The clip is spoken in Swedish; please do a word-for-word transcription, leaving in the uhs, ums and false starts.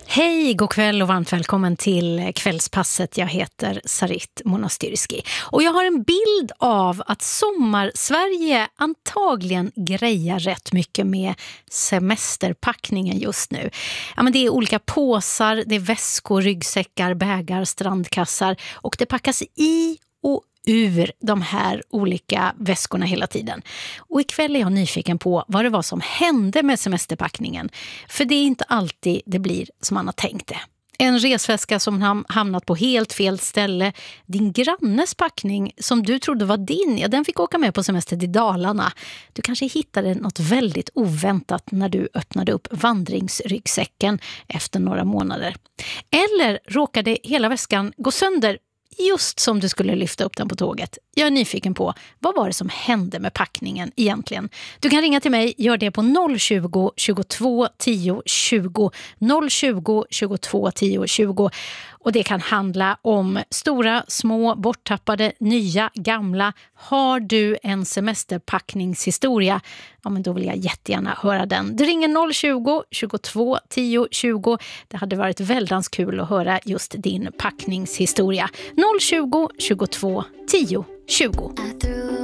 Hej, god kväll och varmt välkommen till Kvällspasset. Jag heter Sarit Monastyrski och jag har en bild av att Sommarsverige antagligen grejar rätt mycket med semesterpackningen just nu. Ja, men det är olika påsar, det är väskor, ryggsäckar, bägar, strandkassar och det packas i och ur de här olika väskorna hela tiden. Och ikväll är jag nyfiken på vad det var som hände med semesterpackningen. För det är inte alltid det blir som man har tänkt det. En resväska som ham- hamnat på helt fel ställe. Din grannes packning som du trodde var din, ja, den fick åka med på semester till Dalarna. Du kanske hittade något väldigt oväntat när du öppnade upp vandringsryggsäcken efter några månader. Eller råkade hela väskan gå sönder just som du skulle lyfta upp den på tåget. Jag är nyfiken på, vad var det som hände med packningen egentligen? Du kan ringa till mig, gör det på noll tjugo, tjugotvå, tio, tjugo. noll tjugo, tjugotvå, tio, tjugo. Och det kan handla om stora, små, borttappade, nya, gamla. Har du en semesterpackningshistoria? Ja, men då vill jag jättegärna höra den. Du ringer noll tjugo, tjugotvå, tio, tjugo. Det hade varit väldans kul att höra just din packningshistoria. noll tjugo, tjugotvå, tio, tjugo.